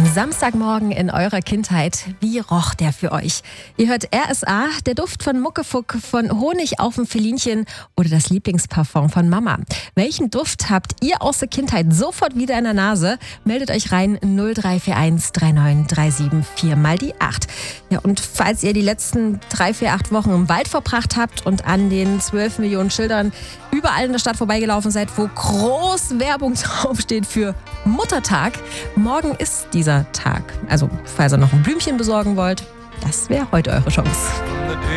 Samstagmorgen in eurer Kindheit, wie roch der für euch? Ihr hört RSA, der Duft von Muckefuck, von Honig auf dem Felinchen oder das Lieblingsparfum von Mama. Welchen Duft habt ihr aus der Kindheit sofort wieder in der Nase? Meldet euch rein 0341 39374 mal die 8. Ja, und falls ihr die letzten 3, 4, 8 Wochen im Wald verbracht habt und an den 12 Millionen Schildern überall in der Stadt vorbeigelaufen seid, wo groß Werbung draufsteht für Muttertag, morgen ist dieser Tag. Also, falls ihr noch ein Blümchen besorgen wollt, das wäre heute eure Chance.